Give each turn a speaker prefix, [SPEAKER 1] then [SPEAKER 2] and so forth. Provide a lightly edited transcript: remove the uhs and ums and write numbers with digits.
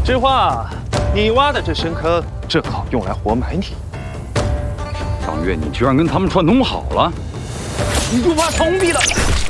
[SPEAKER 1] 知画，你挖的这深坑正好用来活埋你。
[SPEAKER 2] 张月，你居然跟他们串通好了？
[SPEAKER 1] 你不怕通毙了？